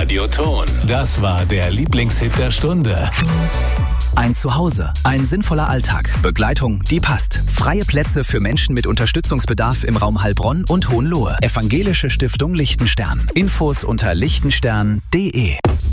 Radioton. Das war der Lieblingshit der Stunde. Ein Zuhause, ein sinnvoller Alltag, Begleitung, die passt. Freie Plätze für Menschen mit Unterstützungsbedarf im Raum Heilbronn und Hohenlohe. Evangelische Stiftung Lichtenstern. Infos unter lichtenstern.de.